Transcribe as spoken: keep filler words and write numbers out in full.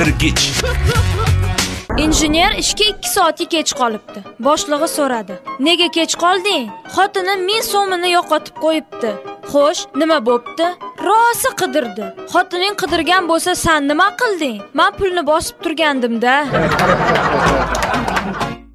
Irgich. Injener ishga ikki soatga kech qolibdi. Boshlig'i so'radi. Nega kech qolding? Xotini ming so'mini yo'qotib qo'yibdi. Xo'sh, nima bo'pti? Rosa qidirdi. Xotining qidirgan bo'lsa, sen nima qilding? Men pulni bosib turgandim-da.